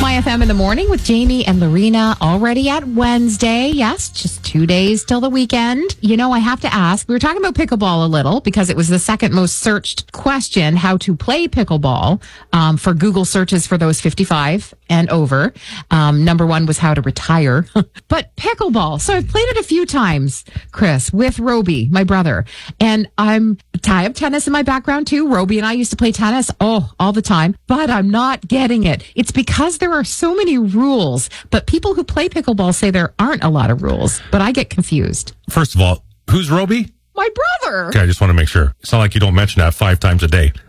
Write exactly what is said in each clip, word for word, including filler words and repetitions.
My F M in the morning with Jamie and Lorena already at Wednesday. Yes, just two days till the weekend. You know, I have to ask, we were talking about pickleball a little because it was the second most searched question, how to play pickleball, um, for Google searches for those fifty-five and over. Um, number one was how to retire. But pickleball. So I've played it a few times, Chris, with Roby, my brother. And I'm, I have tennis in my background too. Roby and I used to play tennis, oh, all the time. But I'm not getting it. It's because there are so many rules, but people who play pickleball say there aren't a lot of rules, but I get confused. First of all, who's Roby? My brother. Okay, I just want to make sure. It's not like you don't mention that five times a day.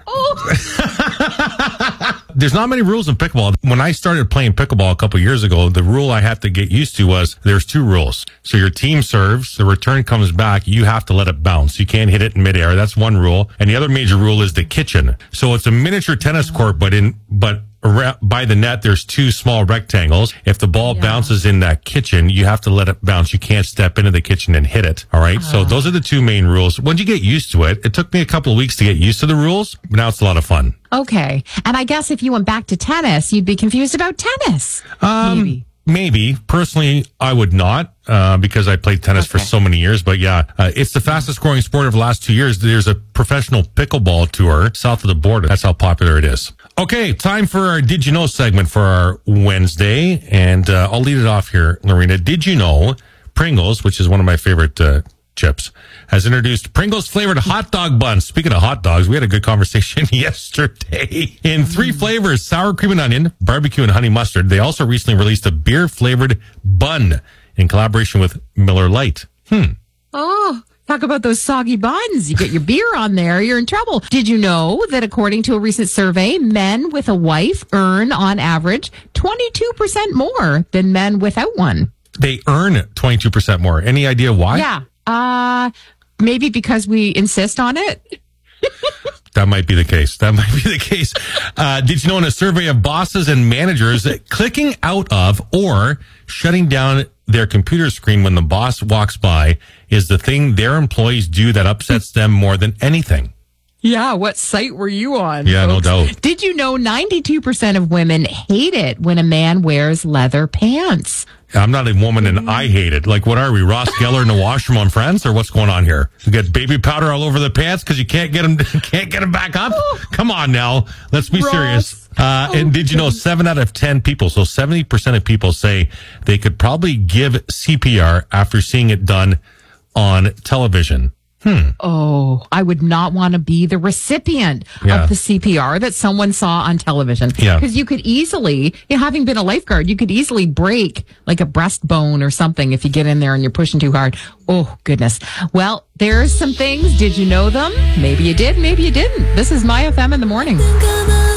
Oh. There's not many rules in pickleball. When I started playing pickleball a couple years ago, the rule I had to get used to was there's two rules. So your team serves, the return comes back, you have to let it bounce. You can't hit it in midair. That's one rule. And the other major rule is the kitchen. So it's a miniature tennis court, but in, but by the net, there's two small rectangles. If the ball yeah. bounces in that kitchen, you have to let it bounce. You can't step into the kitchen and hit it. All right. Uh. So those are the two main rules. Once you get used to it, it took me a couple of weeks to get used to the rules, but now it's a lot of fun. Okay. And I guess if you went back to tennis, you'd be confused about tennis. Um, maybe. Maybe. Personally, I would not, uh, because I played tennis okay. for so many years. But yeah, uh, it's the fastest growing sport of the last two years. There's a professional pickleball tour south of the border. That's how popular it is. Okay, time for our Did You Know segment for our Wednesday. And uh, I'll lead it off here, Lorena. Did you know Pringles, which is one of my favorite uh, chips, has introduced Pringles flavored hot dog buns? Speaking of hot dogs, we had a good conversation yesterday. In three flavors, sour cream and onion, barbecue and honey mustard. They also recently released a beer flavored bun in collaboration with Miller Lite. Hmm. Oh, talk about those soggy buns. You get your beer on there, you're in trouble. Did you know that according to a recent survey, men with a wife earn on average twenty-two percent more than men without one? They earn twenty-two percent more. Any idea why? Yeah. Uh, maybe because we insist on it. That might be the case. That might be the case. Uh, did you know in a survey of bosses and managers that clicking out of or shutting down their computer screen when the boss walks by is the thing their employees do that upsets them more than anything? Yeah, what site were you on? Yeah, folks? No doubt. Did you know ninety-two percent of women hate it when a man wears leather pants? I'm not a woman and I hate it. Like, what are we, Ross Geller in the washroom on Friends, or what's going on here? You get baby powder all over the pants because you can't get them, can't get them back up? Come on now. Let's be Ross. serious. Uh, and did you know seven out of ten people, so seventy percent of people say they could probably give C P R after seeing it done on television? Hmm. Oh, I would not want to be the recipient yeah. of the C P R that someone saw on television. Yeah. Because you could easily, you know, having been a lifeguard, you could easily break like a breastbone or something if you get in there and you're pushing too hard. Oh, goodness. Well, there's some things. Did you know them? Maybe you did, maybe you didn't. This is My F M in the morning.